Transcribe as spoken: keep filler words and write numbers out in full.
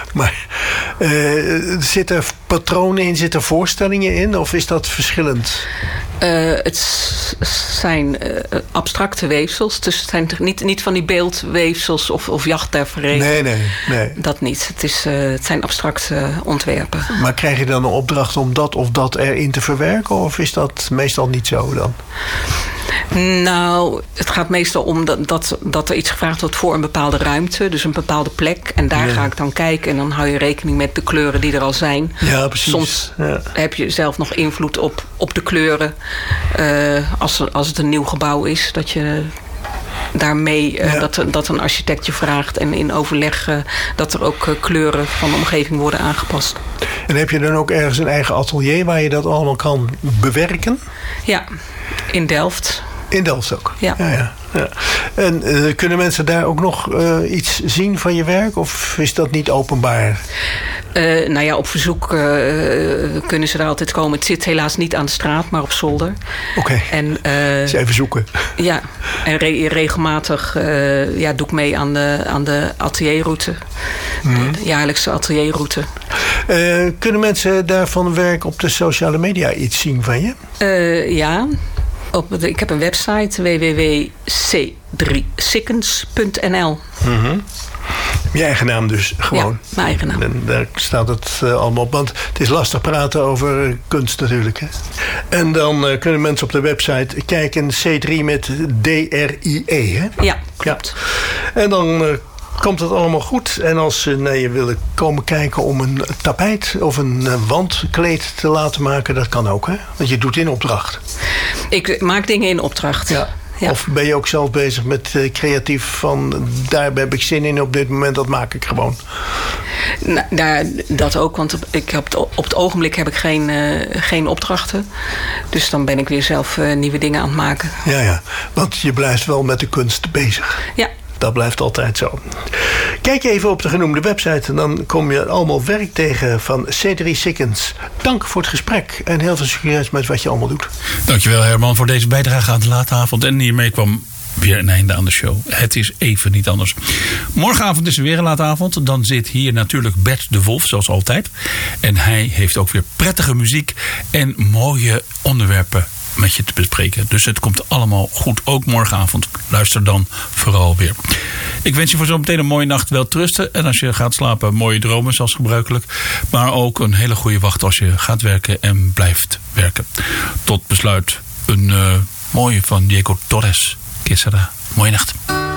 Maar uh, zitten patronen in, zitten voorstellingen in? Of is dat verschillend? Uh, het zijn uh, abstracte weefsels. Dus het zijn niet, niet van die beeldweefsels of, of jachttaferelen. Nee, nee, nee. Dat niet. Het, is, uh, het zijn abstracte ontwerpen. Maar krijg je dan een opdracht om dat of dat erin te verwerken? Of is dat meestal niet zo dan? Nou, het gaat meestal om dat, dat, dat er iets gevraagd wordt voor een bepaalde ruimte. Dus een bepaalde plek. En daar ja. ga ik dan kijken. En dan hou je rekening met de kleuren die er al zijn. Ja, precies. Soms ja. heb je zelf nog invloed op, op de kleuren. Uh, als, als het een nieuw gebouw is. Dat je daarmee uh, ja. dat, dat een architect je vraagt. En in overleg uh, dat er ook uh, kleuren van de omgeving worden aangepast. En heb je dan ook ergens een eigen atelier waar je dat allemaal kan bewerken? Ja, in Delft. In Delft ook? Ja. ja, ja, ja. En uh, kunnen mensen daar ook nog uh, iets zien van je werk? Of is dat niet openbaar? Uh, nou ja, op verzoek uh, kunnen ze daar altijd komen. Het zit helaas niet aan de straat, maar op zolder. Oké, okay. uh, even zoeken. Ja, en re- regelmatig uh, ja, doe ik mee aan de, aan de atelierroute. Mm-hmm. De jaarlijkse atelierroute. Uh, kunnen mensen daarvan werk op de sociale media iets zien van je? Uh, ja. Op de, ik heb een website, w w w punt c drie sikkens punt n l. Mm-hmm. Je eigen naam dus gewoon. Ja, mijn eigen naam. En daar staat het uh, allemaal op. Want het is lastig praten over uh, kunst natuurlijk. Hè? En dan uh, kunnen mensen op de website kijken. C drie met D R I E. Hè? Ja, klopt. Ja. En dan uh, komt het allemaal goed. En als ze naar je willen komen kijken om een tapijt of een uh, wandkleed te laten maken, dat kan ook, hè? Want je doet in opdracht. Ik maak dingen in opdracht. Ja. Ja. Of ben je ook zelf bezig met uh, creatief van daar heb ik zin in op dit moment, dat maak ik gewoon? Nou, daar, dat ook, want ik heb, op het ogenblik heb ik geen, uh, geen opdrachten. Dus dan ben ik weer zelf uh, nieuwe dingen aan het maken. Ja, ja, want je blijft wel met de kunst bezig. Ja. Dat blijft altijd zo. Kijk even op de genoemde website en dan kom je allemaal werk tegen van C drie Sikkens. Dank voor het gesprek en heel veel succes met wat je allemaal doet. Dankjewel Herman voor deze bijdrage aan de late avond. En hiermee kwam weer een einde aan de show. Het is even niet anders. Morgenavond is er weer een late avond. Dan zit hier natuurlijk Bert de Wolf, zoals altijd. En hij heeft ook weer prettige muziek en mooie onderwerpen met je te bespreken. Dus het komt allemaal goed, ook morgenavond. Luister dan vooral weer. Ik wens je voor zometeen een mooie nacht wel trusten. En als je gaat slapen, mooie dromen zoals gebruikelijk. Maar ook een hele goede wacht als je gaat werken en blijft werken. Tot besluit een uh, mooie van Diego Torres. Kissera. Mooie nacht.